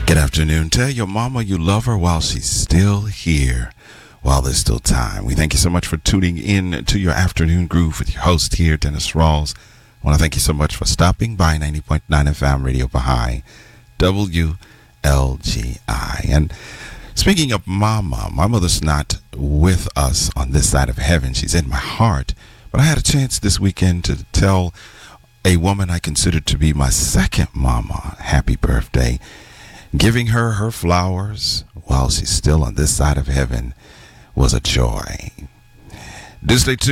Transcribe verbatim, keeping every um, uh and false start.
Good afternoon. Tell your mama you love her while she's still here, while there's still time. We thank you so much for tuning in to your afternoon groove with your host here, Dennis Rawls. I want to thank you so much for stopping by ninety point nine F M Radio Baha'i, W L G I. And speaking of mama, my mother's not with us on this side of heaven. She's in my heart. But I had a chance this weekend to tell a woman I considered to be my second mama happy birthday. Giving her her flowers while she's still on this side of heaven was a joy. Do stay tuned.